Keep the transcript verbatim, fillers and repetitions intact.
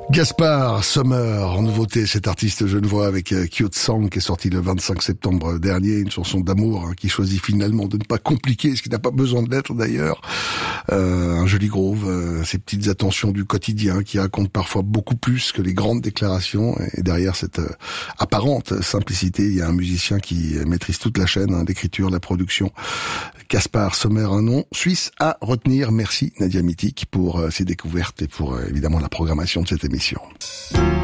Gaspard Sommer, en nouveauté, cet artiste genevois avec euh, Cute Song qui est sorti le vingt-cinq septembre dernier, une chanson d'amour hein, qui choisit finalement de ne pas compliquer, ce qui n'a pas besoin de l'être d'ailleurs. Euh, un joli groove, euh, ces petites attentions du quotidien qui racontent parfois beaucoup plus que les grandes déclarations. Et derrière cette euh, apparente simplicité, il y a un musicien qui maîtrise toute la chaîne, hein, l'écriture, la production. Gaspard Sommer, un nom suisse à retenir. Merci Nadia Mitik pour euh, ces découvertes et pour euh, évidemment la programmation de cette émission.